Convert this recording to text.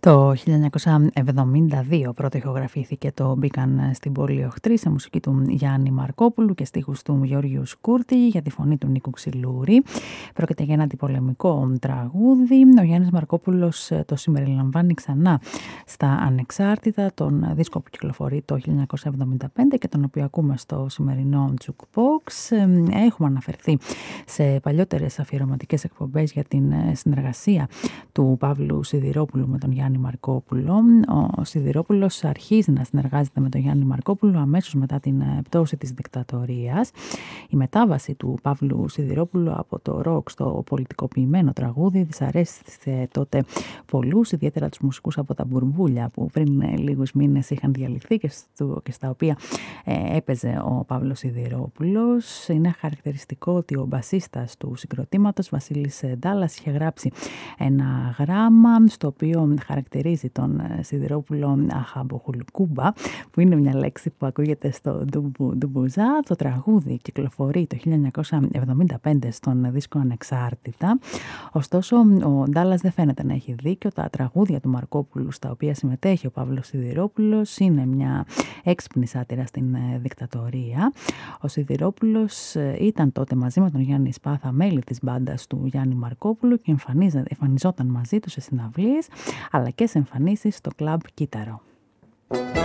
Το 1972 πρώτο ηχογραφήθηκε το «Μπήκαν στην πόλη οχτροί» σε μουσική του Γιάννη Μαρκόπουλου και στίχους του Γεώργιου Σκούρτη για τη φωνή του Νίκου Ξυλούρη. Πρόκειται για ένα αντιπολεμικό τραγούδι. Ο Γιάννης Μαρκόπουλος το συμπεριλαμβάνει ξανά στα Ανεξάρτητα, τον δίσκο που κυκλοφορεί το 1975 και τον οποίο ακούμε στο σημερινό Jukebox. Έχουμε αναφερθεί σε παλιότερες αφιερωματικές εκπομπές για την συνεργασία του Παύλου Σιδηρόπουλου με τον Γιάννη Μαρκόπουλο. Ο Σιδηρόπουλος αρχίζει να συνεργάζεται με τον Γιάννη Μαρκόπουλο αμέσως μετά την πτώση της δικτατορίας. Η μετάβαση του Παύλου Σιδηρόπουλου από το ροκ στο πολιτικοποιημένο τραγούδι δυσαρέστησε τότε πολλούς, ιδιαίτερα τους μουσικούς από τα Μπουρμπούλια που πριν λίγους μήνες είχαν διαλυθεί και στα οποία έπαιζε ο Παύλος Σιδηρόπουλος. Είναι χαρακτηριστικό ότι ο μπασίστας του συγκροτήματος, Βασίλης Ντάλλας, είχε γράψει ένα γράμμα στο οποίο χαρακτηρίζει τον Σιδηρόπουλο αχαμποχουλκούμπα, που είναι μια λέξη που ακούγεται στο ντουμπουζά. Το τραγούδι κυκλοφορεί το 1975 στον δίσκο Ανεξάρτητα. Ωστόσο, ο Ντάλλας δεν φαίνεται να έχει δίκιο. Τα τραγούδια του Μαρκόπουλου στα οποία συμμετέχει ο Παύλος Σιδηρόπουλος είναι μια έξυπνη σάτυρα στην δικτατορία. Ο Σιδηρόπουλος ήταν τότε μαζί με τον Γιάννη Σπάθα μέλη της μπάντας του Γιάννη Μαρκόπουλου και εμφανιζόταν μαζί του σε συναυλίες αλλά και σε εμφανίσεις στο κλαμπ Κύτταρο.